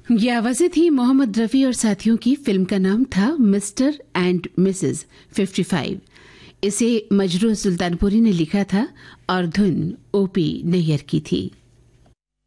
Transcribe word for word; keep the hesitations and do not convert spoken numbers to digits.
ये आवाजें थी मोहम्मद रफी और साथियों की। फिल्म का नाम था mister and Mrs fifty five. इसे मजरूह सुल्तानपुरी ने लिखा था और धुन ओपी नैयर की थी।